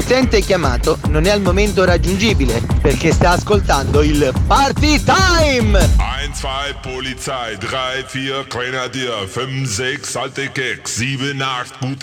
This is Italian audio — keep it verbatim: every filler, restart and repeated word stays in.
L'assistente chiamato non è al momento raggiungibile perché sta ascoltando il Party Time! eins, zwei, Polizei, drei, vier, Grenadier, fünf, sechs, alte Keks, sieben, acht, gute